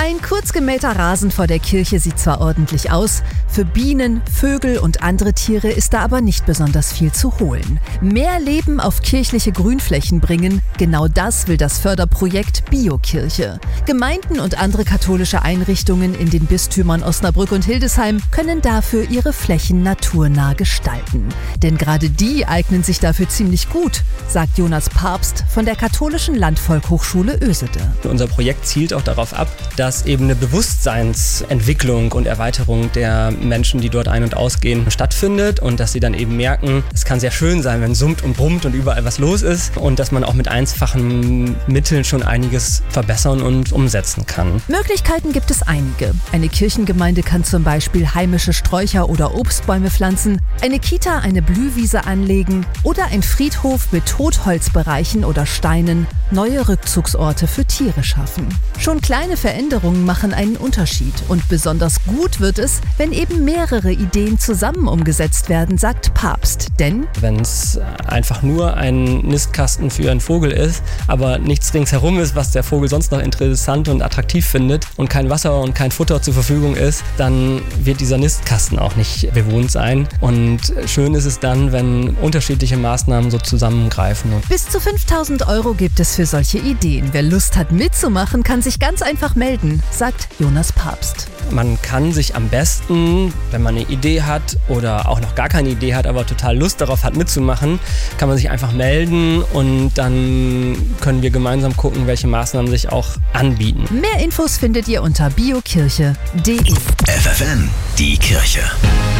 Ein kurz gemähter Rasen vor der Kirche sieht zwar ordentlich aus, für Bienen, Vögel und andere Tiere ist da aber nicht besonders viel zu holen. Mehr Leben auf kirchliche Grünflächen bringen, genau das will das Förderprojekt Biokirche. Gemeinden und andere katholische Einrichtungen in den Bistümern Osnabrück und Hildesheim können dafür ihre Flächen naturnah gestalten. Denn gerade die eignen sich dafür ziemlich gut, sagt Jonas Papst von der Katholischen Landvolkhochschule Ösede. Unser Projekt zielt auch darauf ab, dass eben eine Bewusstseinsentwicklung und Erweiterung der Menschen, die dort ein- und ausgehen, stattfindet und dass sie dann eben merken, es kann sehr schön sein, wenn summt und brummt und überall was los ist und dass man auch mit einfachen Mitteln schon einiges verbessern und umsetzen kann. Möglichkeiten gibt es einige. Eine Kirchengemeinde kann zum Beispiel heimische Sträucher oder Obstbäume pflanzen, eine Kita eine Blühwiese anlegen oder ein Friedhof mit Totholzbereichen oder Steinen neue Rückzugsorte für Tiere schaffen. Schon kleine Veränderungen machen einen Unterschied und besonders gut wird es, wenn eben mehrere Ideen zusammen umgesetzt werden, sagt Papst. Denn wenn es einfach nur ein Nistkasten für einen Vogel ist, aber nichts ringsherum ist, was der Vogel sonst noch interessant und attraktiv findet und kein Wasser und kein Futter zur Verfügung ist, dann wird dieser Nistkasten auch nicht bewohnt sein. Und schön ist es dann, wenn unterschiedliche Maßnahmen so zusammengreifen. Bis zu 5.000 € gibt es für solche Ideen. Wer Lust hat mitzumachen, kann sich ganz einfach melden, sagt Jonas Papst. Man kann sich am besten, wenn man eine Idee hat oder auch noch gar keine Idee hat, aber total Lust darauf hat mitzumachen, kann man sich einfach melden und dann können wir gemeinsam gucken, welche Maßnahmen sich auch anbieten. Mehr Infos findet ihr unter biokirche.de. FFN, die Kirche.